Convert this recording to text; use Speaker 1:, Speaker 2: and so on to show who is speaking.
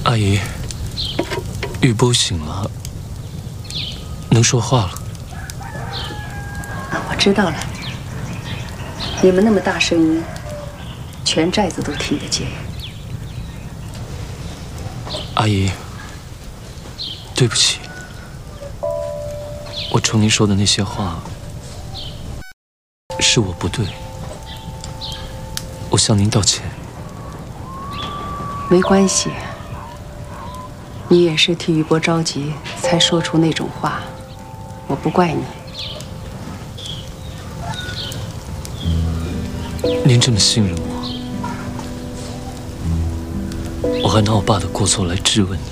Speaker 1: 阿姨，玉波醒了，能说话了。
Speaker 2: 我知道了，你们那么大声音，全寨子都听得见。
Speaker 1: 阿姨，对不起，我冲您说的那些话，是我不对，我向您道歉。
Speaker 2: 没关系，你也是替玉波着急才说出那种话，我不怪你。
Speaker 1: 您这么信任我，我还拿我爸的过错来质问你。